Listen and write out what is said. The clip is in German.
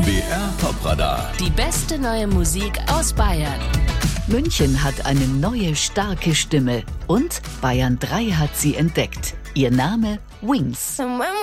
BR Top-Radar. Die beste neue Musik aus Bayern. München hat eine neue, starke Stimme und Bayern 3 hat sie entdeckt. Ihr Name Wings. Somewhere